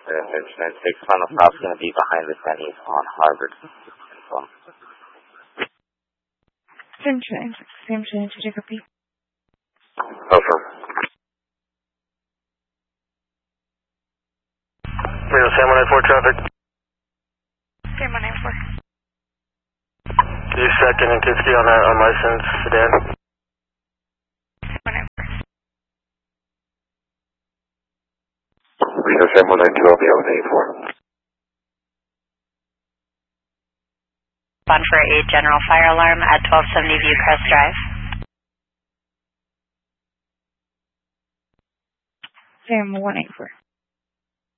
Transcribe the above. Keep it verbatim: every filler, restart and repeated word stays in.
six final stop's going to be behind the Denny's on Harvard. Same change, same change, Jacob B. Over. Reno Sam one nine four traffic. Sam one nine four. Can you second and Kinsky on that unlicensed sedan? one nine four. Reno Sam one nine two, I'll be on eight four. On for a general fire alarm at twelve seventy Viewcrest Drive. Sam one eight four.